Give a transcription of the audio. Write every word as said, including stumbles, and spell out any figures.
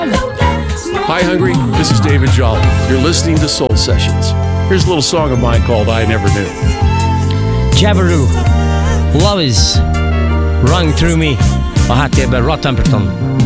Hi, Hungry. This is David Jolly. You're listening to Soul Sessions. Here's a little song of mine called I Never Knew. Jabiru, Love is Running Through Me. Och här är Rod Temperton.